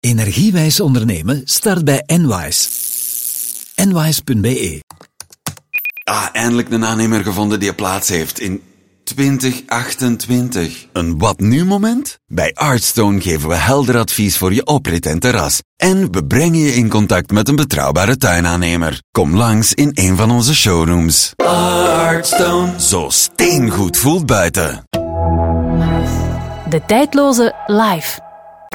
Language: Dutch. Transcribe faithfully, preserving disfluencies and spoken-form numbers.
Energiewijs ondernemen start bij Enwise. Enwise punt be. Ah, eindelijk een aannemer gevonden die plaats heeft in twintig achtentwintig. Een wat nu moment? Bij Artstone geven we helder advies voor je oprit en terras. En we brengen je in contact met een betrouwbare tuinaannemer. Kom langs in een van onze showrooms. Artstone. Zo steengoed voelt buiten. De tijdloze live.